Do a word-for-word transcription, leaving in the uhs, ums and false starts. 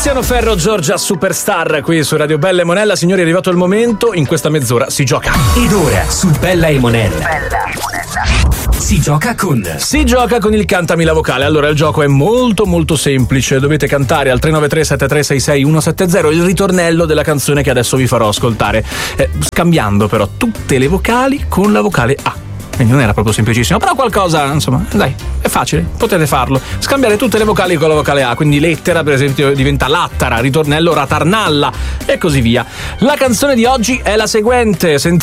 Tiziano Ferro, Giorgia Superstar qui su Radio Bella e Monella. Signori, è arrivato il momento, in questa mezz'ora si gioca. Ed ora su Bella e Monella, Bella e Monella si gioca con Si gioca con il Cantami la vocale. Allora, il gioco è molto molto semplice. Dovete cantare al tre nove tre sette tre sei sei uno sette zero il ritornello della canzone che adesso vi farò ascoltare, eh, scambiando però tutte le vocali con la vocale A. Quindi non era proprio semplicissimo, però qualcosa, insomma, dai, è facile, potete farlo. Scambiare tutte le vocali con la vocale A, quindi lettera per esempio diventa lattara, ritornello ratarnalla e così via. La canzone di oggi è la seguente, sentite.